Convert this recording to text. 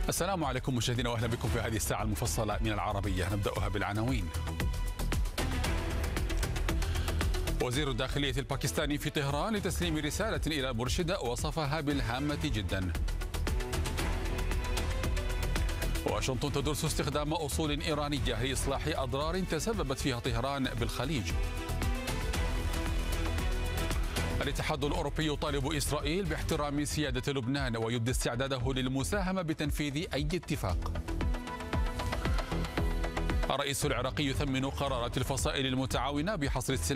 السلام عليكم مشاهدينا واهلا بكم في هذه الساعة المفصلة من العربية. نبدأها بالعناوين. وزير الداخلية الباكستاني في طهران لتسليم رسالة إلى المرشدة وصفها بالهامة جدا. واشنطن تدرس استخدام أصول إيرانية لإصلاح أضرار تسببت فيها طهران بالخليج. الاتحاد الأوروبي يطالب إسرائيل باحترام سيادة لبنان ويبدي استعداده للمساهمة بتنفيذ أي اتفاق. الرئيس العراقي يثمن قرارات الفصائل المتعاونة بحصر السلاح